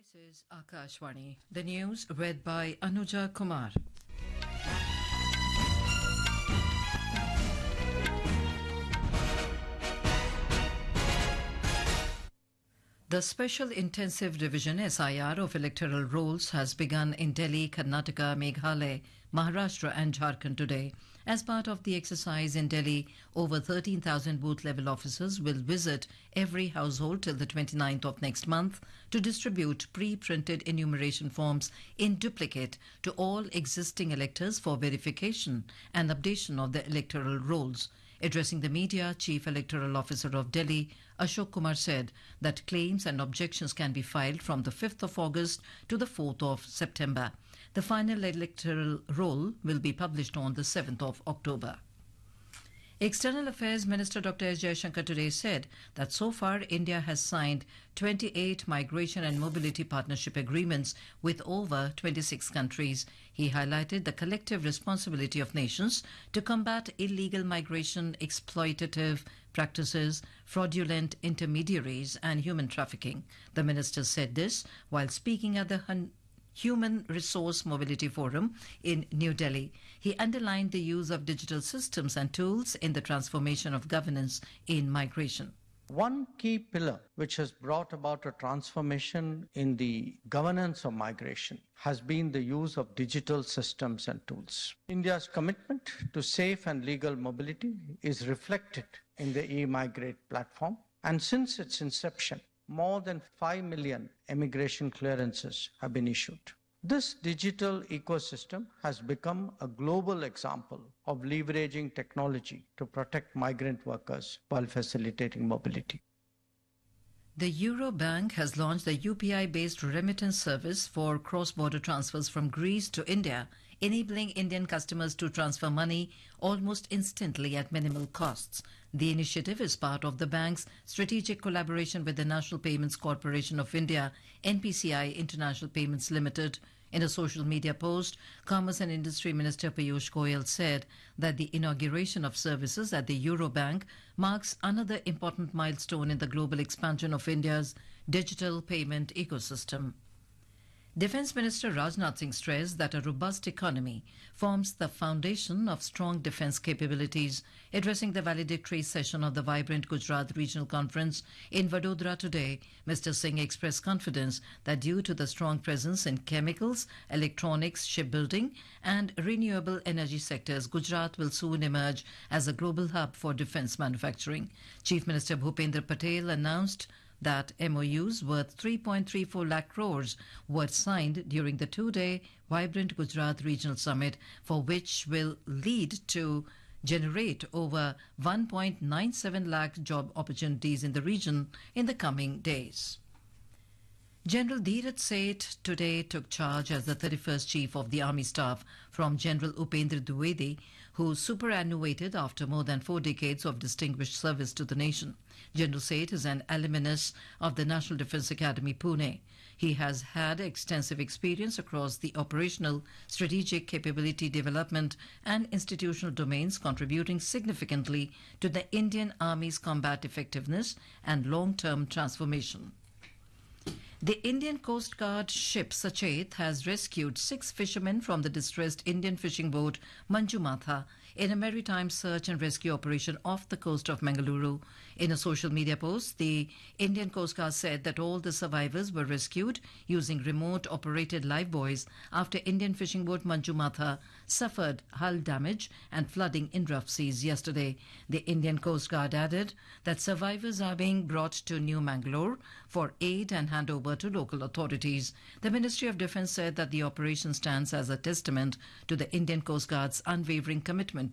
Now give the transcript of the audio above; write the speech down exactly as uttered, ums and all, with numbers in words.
This is Akashvani. The news read by Anuja Kumar. The Special Intensive Division S I R of electoral rolls has begun in Delhi, Karnataka, Meghalaya, Maharashtra and Jharkhand today. As part of the exercise in Delhi, over thirteen thousand booth-level officers will visit every household till the twenty-ninth of next month to distribute pre-printed enumeration forms in duplicate to all existing electors for verification and updation of the electoral rolls. Addressing the media, Chief Electoral Officer of Delhi, Ashok Kumar, said that claims and objections can be filed from the fifth of August to the fourth of September. The final electoral roll will be published on the seventh of October. External Affairs Minister Doctor S. Jaishankar today said that so far India has signed twenty-eight migration and mobility partnership agreements with over twenty-six countries. He highlighted the collective responsibility of nations to combat illegal migration, exploitative practices, fraudulent intermediaries and human trafficking. The minister said this while speaking at the Hun- Human Resource Mobility Forum in New Delhi. He underlined the use of digital systems and tools in the transformation of governance in migration. One key pillar which has brought about a transformation in the governance of migration has been the use of digital systems and tools. India's commitment to safe and legal mobility is reflected in the e-Migrate platform, and since its inception, more than five million immigration clearances have been issued. This digital ecosystem has become a global example of leveraging technology to protect migrant workers while facilitating mobility. The Eurobank has launched a U P I-based remittance service for cross-border transfers from Greece to India, enabling Indian customers to transfer money almost instantly at minimal costs. The initiative is part of the bank's strategic collaboration with the National Payments Corporation of India, N P C I International Payments Limited. In a social media post, Commerce and Industry Minister Piyush Goyal said that the inauguration of services at the Eurobank marks another important milestone in the global expansion of India's digital payment ecosystem. Defence Minister Rajnath Singh stressed that a robust economy forms the foundation of strong defence capabilities. Addressing the valedictory session of the Vibrant Gujarat Regional Conference in Vadodara today, Mister Singh expressed confidence that due to the strong presence in chemicals, electronics, shipbuilding and renewable energy sectors, Gujarat will soon emerge as a global hub for defence manufacturing. Chief Minister Bhupendra Patel announced that M O Us worth three point three four lakh crores were signed during the two-day Vibrant Gujarat Regional Summit, for which will lead to generate over one point nine seven lakh job opportunities in the region in the coming days. General Dheeraj Seth today took charge as the thirty-first Chief of the Army Staff from General Upendra Dwivedi, who superannuated after more than four decades of distinguished service to the nation. General Seth is an alumnus of the National Defence Academy, Pune. He has had extensive experience across the operational, strategic capability development and institutional domains, contributing significantly to the Indian Army's combat effectiveness and long-term transformation. The Indian Coast Guard ship Sachet has rescued six fishermen from the distressed Indian fishing boat Manjumatha in a maritime search and rescue operation off the coast of Mangaluru. In a social media post, the Indian Coast Guard said that all the survivors were rescued using remote-operated lifebuoys after Indian fishing boat Manjumatha suffered hull damage and flooding in rough seas yesterday. The Indian Coast Guard added that survivors are being brought to New Mangalore for aid and handover to local authorities. The Ministry of Defence said that the operation stands as a testament to the Indian Coast Guard's unwavering commitment